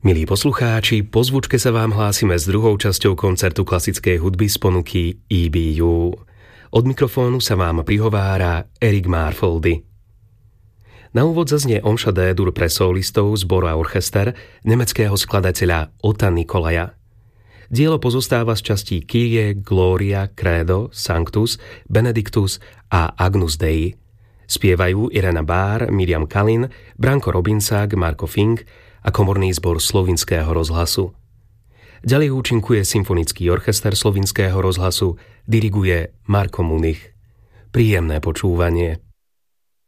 Milí poslucháči, po zvučke sa vám hlásime s druhou časťou koncertu klasickej hudby z ponuky EBU. Od mikrofónu sa vám prihovára Erik Marfoldy. Na úvod zaznie Omša D-dur pre solistov, zbor a orchester nemeckého skladateľa Otta Nikolaja. Dielo pozostáva z častí Kyrie, Gloria, Credo, Sanctus, Benedictus a Agnus Dei. Spievajú Irena Bár, Miriam Kalin, Branko Robincák, Marko Fink a komorný zbor Slovinského rozhlasu. Ďalej účinkuje Symfonický orchester Slovinského rozhlasu, diriguje Marko Munich. Príjemné počúvanie.